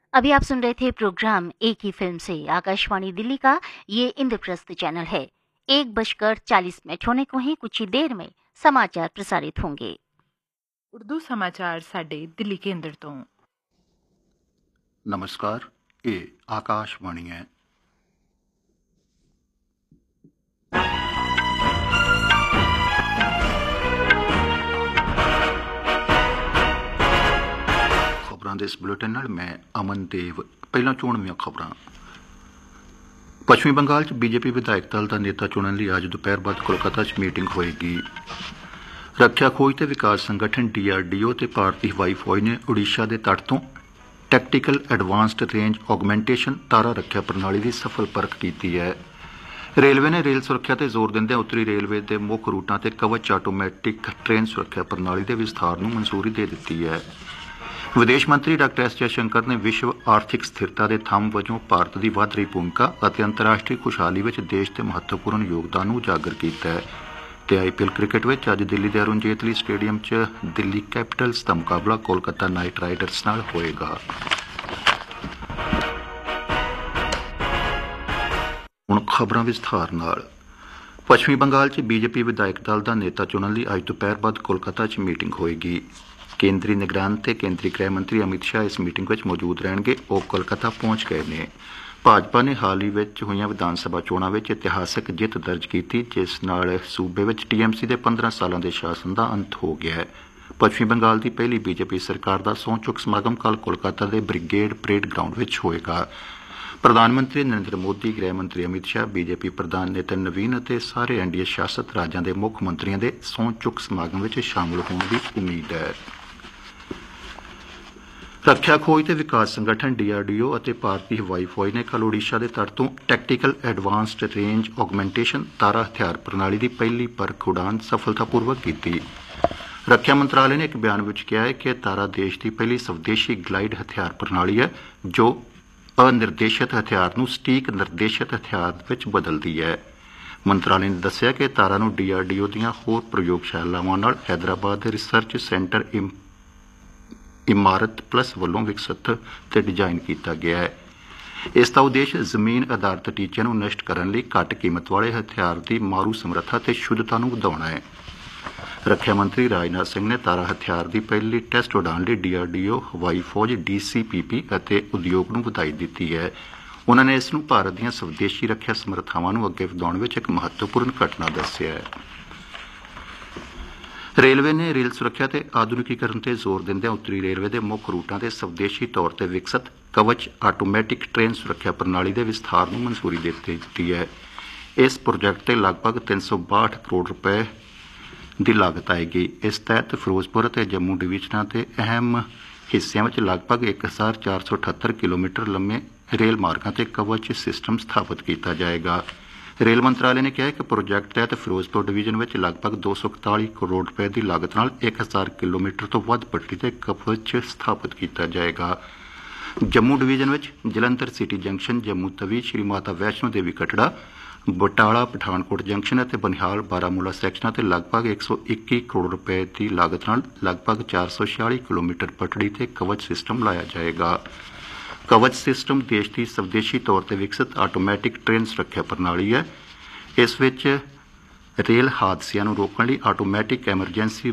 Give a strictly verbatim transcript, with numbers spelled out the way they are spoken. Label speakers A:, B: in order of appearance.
A: अभी आप सुन रहे थे प्रोग्राम एक ही फिल्म से आकाशवाणी दिल्ली का ये इंद्रप्रस्थ चैनल है। एक बजकर चालीस मिनट होने को हैं, कुछ ही देर में समाचार प्रसारित होंगे।
B: ਉਰਦੂ ਸਮਾਚਾਰ ਸਾਡੇ ਦਿੱਲੀ ਕੇਂਦਰ ਤੋਂ।
C: नमस्कार, ये आकाशवाणी है। खबरों के इस बुलेटिन नाल मैं अमन देव। पहला चोणवीं खबरां। पश्चिमी बंगाल च बीजेपी विधायक दल का नेता चुनने लिए अज दोपहर बाद कोलकाता च मीटिंग होएगी। रक्षा खोज ते विकास संगठन डी आर डी ओ ते भारतीय हवाई फौज ने ओडिशा के तट तो टैक्टिकल एडवांस्ड रेंज ऑगमेंटेशन तारा रक्षा प्रणाली की सफल परख की है। रेलवे ने रेल सुरक्षा ते जोर देंदे उत्तरी रेलवे के मुख्य रूटां ते कवच आटोमैटिक ट्रेन सुरक्षा प्रणाली के विस्तार नूं मंजूरी दे दी है। विदेश मंत्री डॉक्टर एस जयशंकर ने विश्व आर्थिक स्थिरता के थंम वजों भारत की वध रही भूमिका और अंतर्राष्ट्रीय खुशहाली में देश के महत्वपूर्ण योगदान उजागर किया है। ते आई पी एल क्रिकेट में अज दिल्ली के अरुण जेतली स्टेडियम च दिल्ली कैपिटल्स का मुकाबला कोलकाता नाइट राइडर्स नाल होएगा। हुण खबरां विस्तार नाल। पश्चिमी बंगाल च बीजेपी विधायक दल का नेता चुनने लिए अज दोपहर बाद कोलकाता च मीटिंग होएगी। केंद्रीय निगरान ते केंद्रीय गृह मंत्री अमित शाह इस मीटिंग में मौजूद रहणगे। वो कोलकाता पहुंच गए ने। भाजपा ने हाल ही में हुई विधान सभा चोणों में इतिहासक जित दर्ज की, जिस नाल सूबे में टी एम सी के पंद्रह सालों के शासन का अंत हो गया है। पश्चिमी बंगाल की पहली बीजेपी सरकार का सहुं चुक समागम कल कोलकाता के ब्रिगेड परेड ग्राउंड में होएगा। प्रधानमंत्री नरेंद्र मोदी, गृह मंत्री अमित शाह, बीजेपी प्रधान नितिन नवीन और सारे एन डी ए शासित राज्यों के मुख्य मंत्रियों के सहुं चुक समागम में शामिल होने की उम्मीद है। रक्षा खोज ते विकास संगठन डी आर डी ओ और भारतीय हवाई फौज ने कल ओडिशा के तट तो टैक्टिकल एडवांस्ड रेंज ऑगमेंटेशन तारा हथियार प्रणाली की पहली परख उड़ान सफलतापूर्वक की। रक्षा मंत्रालय ने एक बयान में कहा है कि तारा देश की पहली स्वदेशी ग्लाइड हथियार प्रणाली है जो अनिर्देशित हथियार नूं सटीक निर्देशित हथियार में बदलती है। मंत्रालय ने दस्सिया कि तारा नूं डी आर डी ओ दीआं होर प्रयोगशालावां नाल हैदराबाद दे रिसर्च सेंटर इम इमारत प्लस वालों विकसित ते डिजाइन किया गया है। इसका उद्देश्य जमीन आधारित टीचों को नष्ट करने लिए घट कीमत वाले हथियार की मारू समर्था ते शुद्धता को बढ़ाना है। रक्षा मंत्री राजनाथ सिंह ने तारा हथियार की पहली टेस्ट उड़ान लिए डी आर डी ओ, हवाई फौज, डी सी पी पी और उद्योग को बधाई दी है। उन्होंने इसनूं भारत दी स्वदेशी रक्षा समर्थावां नूं अगे वधाउण विच एक महत्वपूर्ण घटना दस्सिया है। रेलवे ने रेल सुरक्षा ते आधुनिकीकरण ते जोर देंदे उत्तरी रेलवे के मुख्य रूटां ते स्वदेशी तौर पर विकसित कवच आटोमैटिक ट्रेन सुरक्षा प्रणाली के विस्तार को मंजूरी दे दी है। इस प्रोजैक्ट से लगभग तीन सौ बाहठ करोड़ रुपए की लागत आएगी। इस तहत फिरोजपुर और जम्मू डिवीजनों के अहम हिस्सों में लगभग एक हज़ार चार सौ अठहत्तर किलोमीटर लंबे रेल मार्गों से कवच सिस्टम स्थापित किया जाएगा। रेल मंत्रालय ने कहा है कि प्रोजैक्ट तहत फिरोजपुर डिवीजन में लगभग दो सौ इकताली करोड़ रुपए की लागत नाल एक हज़ार किलोमीटर तो वध पटड़ी से कवच स्थापित किया जाएगा। जम्मू डिवीजन में Jalandhar city junction, Jammu Tawi, Shri Mata Vaishno Devi Katra, Batala Pathankot junction और बनिहाल बारामूला सैक्शनां ते लगभग एक सौ इक्की करोड़ रुपए की लागत नाल लगभग चार सौ छियाली किलोमीटर पटड़ी से कवच सिस्टम लाया जाएगा। कवच सिस्टम देश की स्वदेशी तौर पर विकसित आटोमैटिक ट्रेन सुरक्षा प्रणाली है। इस विच रेल हादसिਆਂ ਨੂੰ रोकने लिए आटोमैटिक एमरजेंसी